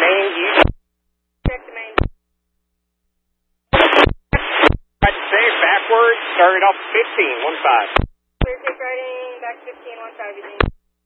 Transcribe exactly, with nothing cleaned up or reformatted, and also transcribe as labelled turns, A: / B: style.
A: main, you...
B: Check the main.
A: Right to say, backwards, started off fifteen, one five.
B: Clear, take right in, back fifteen, one five, Eugene.